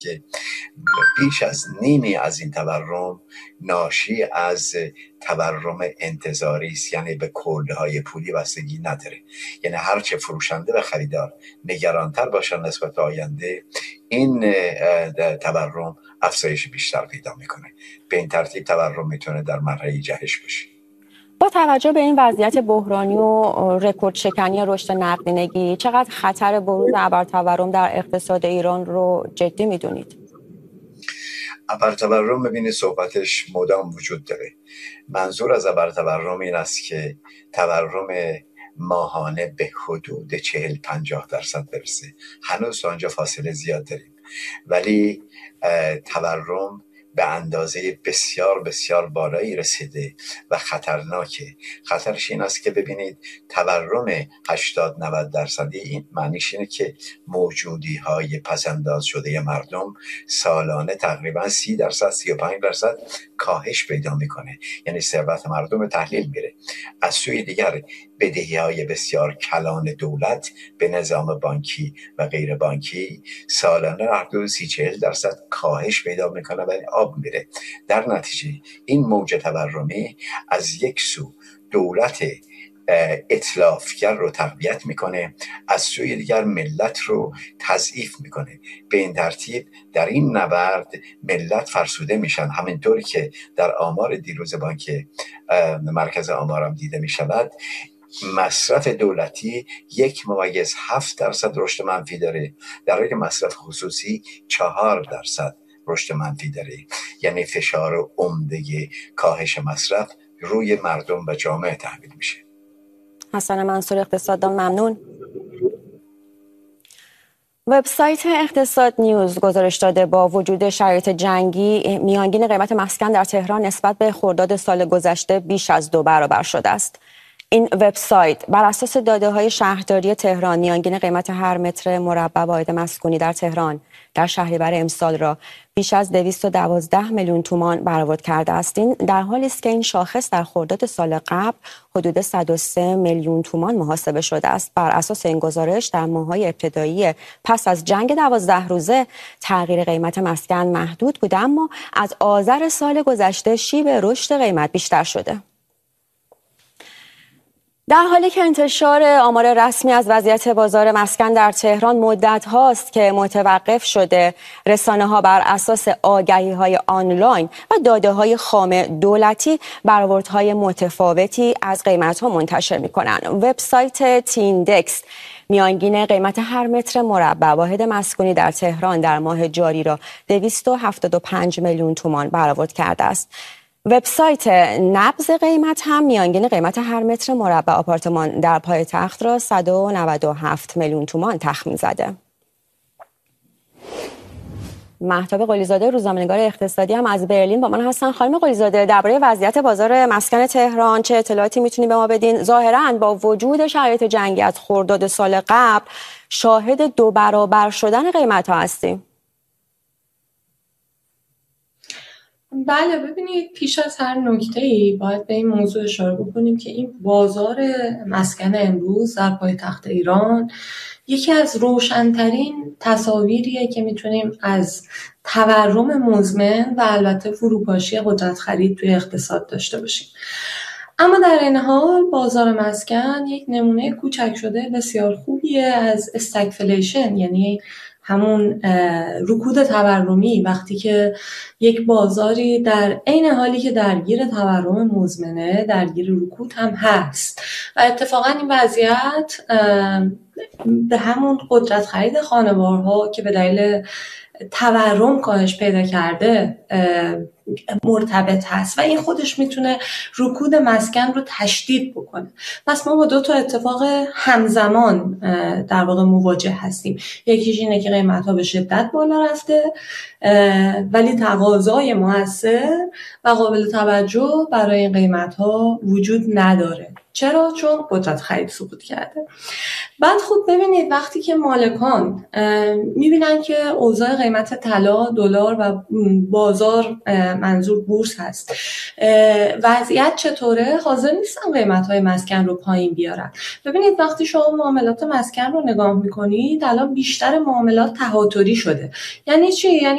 که بیش از نیمی از این تورم ناشی از تورم انتظاری است، یعنی به کلهای پولی بستگی نداره. یعنی هرچه فروشنده و خریدار نگرانتر باشن نسبت به آینده، این تورم افزایش بیشتر پیدا میکنه. به این ترتیب تورم میتونه در مرحله جهش باشه. با توجه به این وضعیت بحرانی و رکورد شکنی رشد نقدینگی، چقدر خطر بروز ابرتورم در اقتصاد ایران رو جدی میدونید؟ ابرتورم ببینید صحبتش مدام وجود داره. منظور از ابرتورم این است که تورم ماهانه به حدود 40-50% برسه. هنوز آنجا فاصله زیاد داریم، ولی تورم به اندازه بسیار بسیار بالایی رسیده و خطرناکه. خطرش این است که ببینید تورم 80-90% این معنیش اینه که موجودی های پسنداز شده مردم سالانه تقریبا 30% 35% کاهش پیدا میکنه. یعنی ثروت مردم به تحلیل میره. از سوی دیگر بدهی های بسیار کلان دولت به نظام بانکی و غیر بانکی سالانه حدود 30-40% کاهش پیدا میکنه و آب میره. در نتیجه این موج تورمی از یک سو دولت اتلافگر رو تقویت میکنه، از سوی دیگر ملت رو تضعیف میکنه. به این ترتیب در این نبرد ملت فرسوده میشن. همینطوری که در آمار دیروز بانک مرکز آمارم دیده میشود، مصرف دولتی 1.7% رشد منفی داره، در حالی که مصرف خصوصی 4% رشد منفی داره. یعنی فشار عمده کاهش مصرف روی مردم و جامعه تحمیل میشه. حسن منصور، اقتصاددان، ممنون. وبسایت اقتصاد نیوز گزارش داده با وجود شرایط جنگی، میانگین قیمت مسکن در تهران نسبت به خرداد سال گذشته بیش از 2 برابر شده است. این وبسایت بر اساس داده‌های شهرداری تهران میانگین قیمت هر متر مربع واحد مسکونی در تهران در شهریور امسال را بیش از 212 میلیون تومان برآورد کرده است. این در حالی است که این شاخص در خرداد سال قبل حدود 103 میلیون تومان محاسبه شده است. بر اساس این گزارش در ماه‌های ابتدایی پس از جنگ 12 روزه تغییر قیمت مسکن محدود بوده، اما از آذر سال گذشته شیب رشد قیمت بیشتر شده. در حالی که انتشار آمار رسمی از وضعیت بازار مسکن در تهران مدت هاست که متوقف شده، رسانه ها بر اساس آگهی های آنلاین و داده های خام دولتی برآوردهای متفاوتی از قیمت ها منتشر می کنند. وبسایت تیندکس میانگین قیمت هر متر مربع واحد مسکونی در تهران در ماه جاری را 275 میلیون تومان برآورد کرده است. وبسایت نبض قیمت هم میانگین قیمت هر متر مربع آپارتمان در پایتخت را 197 میلیون تومان تخمین زده. مهتاب قلیزاده، روزنامه‌نگار اقتصادی، هم از برلین با من هستن. خانم قلیزاده، درباره وضعیت بازار مسکن تهران چه اطلاعاتی میتونید به ما بدین؟ ظاهراً با وجود شرایط جنگی از خرداد سال قبل شاهد 2 برابر شدن قیمت‌ها هستیم. بله، ببینید پیش از هر نکته‌ای باید به این موضوع اشاره بکنیم که این بازار مسکن امروز در پایتخت ایران یکی از روشن‌ترین تصاویریه که میتونیم از تورم مزمن و البته فروپاشی قدرت خرید توی اقتصاد داشته باشیم. اما در این حال بازار مسکن یک نمونه کوچک شده بسیار خوبیه از استگفلیشن، یعنی همون رکود تورمی، وقتی که یک بازاری در عین حالی که درگیر تورم مزمنه درگیر رکود هم هست و اتفاقا این وضعیت به همون قدرت خرید خانوارها که به دلیل تورم کاهش پیدا کرده مرتبط هست و این خودش میتونه رکود مسکن رو تشدید بکنه. پس ما با 2 تا اتفاق همزمان در واقع مواجه هستیم. یکیش اینه که قیمت‌ها به شدت بالا رفته ولی تقاضای مؤثر و قابل توجه برای این قیمت‌ها وجود نداره. چرا؟ چون قدرت خرید سقوط کرده. بعد خوب ببینید وقتی که مالکان میبینن که اوضاع قیمت طلا، دلار و بازار منظور بورس هست، وضعیت چطوره؟ حاضر نیستن قیمت‌های مسکن رو پایین بیارن. ببینید وقتی شما معاملات مسکن رو نگاه می‌کنید الان بیشتر معاملات تهاتری شده. یعنی چی؟ یعنی